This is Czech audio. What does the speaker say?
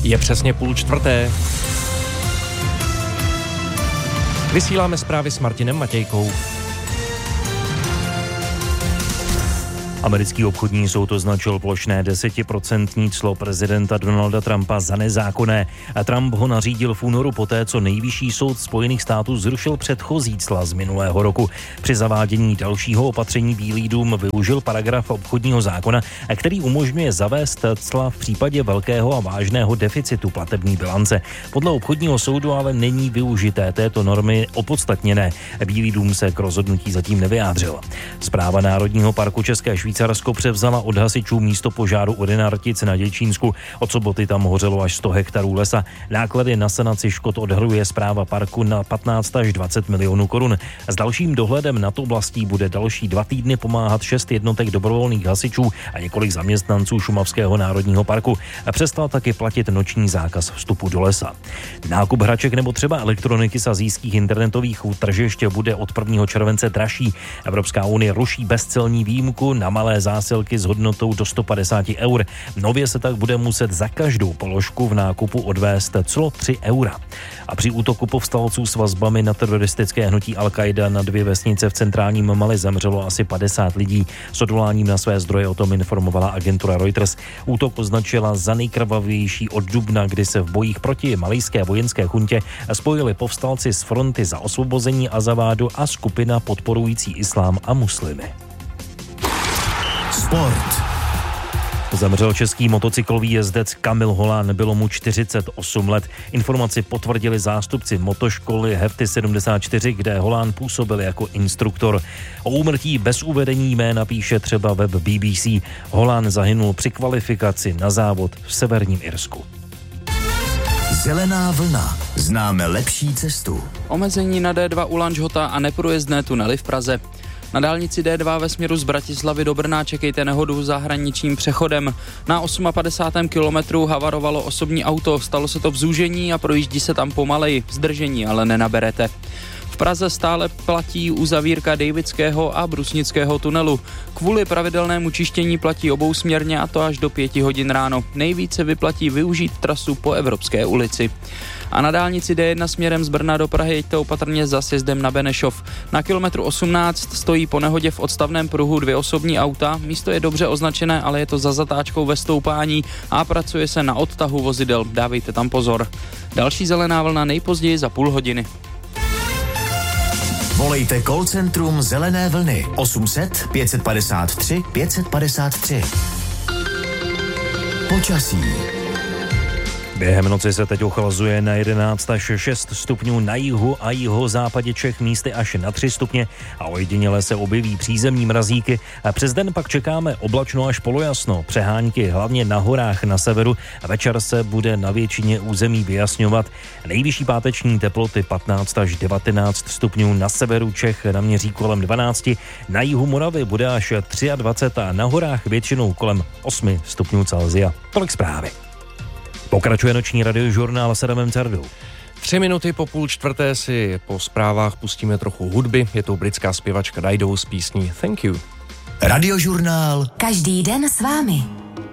Je přesně 3:30. Vysíláme zprávy s Martinem Matějkou. Americký obchodní soud označil plošné 10% clo prezidenta Donalda Trumpa za nezákonné. A Trump ho nařídil v únoru poté, co nejvyšší soud Spojených států zrušil předchozí cla z minulého roku. Při zavádění dalšího opatření Bílý dům využil paragraf obchodního zákona, který umožňuje zavést cla v případě velkého a vážného deficitu platební bilance. Podle obchodního soudu ale není využité této normy opodstatněné. Bílý dům se k rozhodnutí zatím nevyjádřil. Správa Národního parku České Švýcarsko převzala od hasičů místo požáru u Rynartic na Děčínsku. Od soboty tam hořelo až 100 hektarů lesa. Náklady na sanaci škod odhaduje správa parku na 15 až 20 milionů korun. S dalším dohledem nad oblastí bude další 2 týdny pomáhat 6 jednotek dobrovolných hasičů a několik zaměstnanců Šumavského národního parku. Přestal taky platit noční zákaz vstupu do lesa. Nákup hraček nebo třeba elektroniky z asijských internetových tržišť bude od 1. července dražší. Evropská unie ruší bezcelní výjimku na malé zásilky s hodnotou do 150 eur. Nově se tak bude muset za každou položku v nákupu odvést clo 3 eura. A při útoku povstalců s vazbami na teroristické hnutí Al-Qaida na 2 vesnice v centrálním Mali zemřelo asi 50 lidí. S odvoláním na své zdroje o tom informovala agentura Reuters. Útok označila za nejkrvavější od dubna, kdy se v bojích proti malijské vojenské chuntě spojili povstalci z Fronty za osvobození Azavádu a skupina podporující islám a muslimy. Sport. Zemřel český motocyklový jezdec Kamil Holán, bylo mu 48 let. Informaci potvrdili zástupci motoškoly Hefty 74, kde Holán působil jako instruktor. O úmrtí bez uvedení jména píše třeba web BBC. Holán zahynul při kvalifikaci na závod v Severním Irsku. Zelená vlna. Známe lepší cestu. Omezení na D2 u Lanžhota a neprůjezdné tunely v Praze. Na dálnici D2 ve směru z Bratislavy do Brna čekejte nehodu za hraničním přechodem. Na 58. kilometru havarovalo osobní auto, stalo se to v zúžení a projíždí se tam pomaleji, zdržení ale nenaberete. V Praze stále platí uzavírka Davidského a Brusnického tunelu. Kvůli pravidelnému čištění platí obousměrně a to až do 5 hodin ráno. Nejvíce vyplatí využít trasu po Evropské ulici. A na dálnici D1 směrem z Brna do Prahy jeďte opatrně za sjezdem na Benešov. Na kilometru 18 stojí po nehodě v odstavném pruhu 2 osobní auta. Místo je dobře označené, ale je to za zatáčkou ve stoupání a pracuje se na odtahu vozidel. Dávejte tam pozor. Další zelená vlna nejpozději za půl hodiny. Volejte call centrum Zelené vlny 800 553 553. Počasí. Během noci se teď ochlazuje na 11 až 6 stupňů na jihu a jihozápadě Čech, místy až na 3 stupně a ojediněle se objeví přízemní mrazíky. A přes den pak čekáme oblačno až polojasno, přehánky hlavně na horách na severu a večer se bude na většině území vyjasňovat. Nejvyšší páteční teploty 15 až 19 stupňů na severu Čech naměří kolem 12, na jihu Moravy bude až 23 a na horách většinou kolem 8 stupňů Celsia. Tolik zprávy. Pokračuje noční radiožurnál s Adamem Cardou. 3 minuty po 3:30 si po zprávách pustíme trochu hudby. Je to britská zpěvačka Dido s písní Thank You. Radiožurnál. Každý den s vámi.